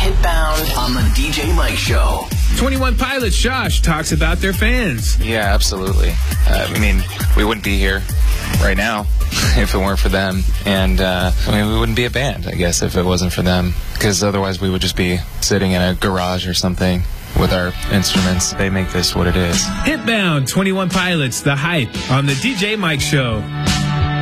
Hitbound on the DJ Mike Show. 21 Pilots Josh talks about their fans. Yeah, absolutely. I mean, we wouldn't be here right now if it weren't for them. And, we wouldn't be a band, I guess, if it wasn't for them. Because otherwise we would just be sitting in a garage or something with our instruments. They make this what it is. Hitbound, 21 Pilots, The Hype on the DJ Mike Show.